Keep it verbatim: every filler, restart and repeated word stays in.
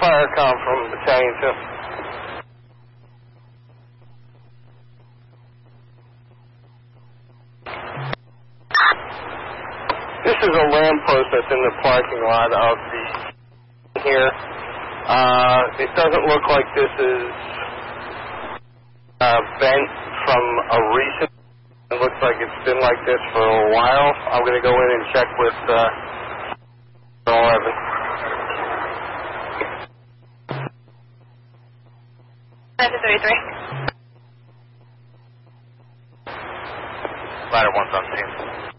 fire com from Battalion two. This is a lamppost that's in the parking lot of the here. Uh, it doesn't look like this is uh, bent from a recent. It looks like it's been like this for a while. I'm going to go in and check with uh, eleven. nine two three three. Ladder one's on scene.